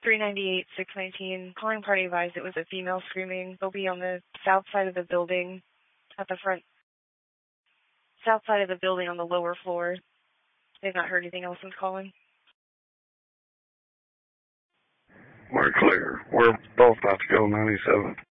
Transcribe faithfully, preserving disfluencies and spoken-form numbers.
three ninety-eight, six nineteen. Calling party advised it was a female screaming. They'll be on the south side of the building, at the front, south side of the building on the lower floor. They've not heard anything else since calling. We're clear. We're both about to go ninety-seven.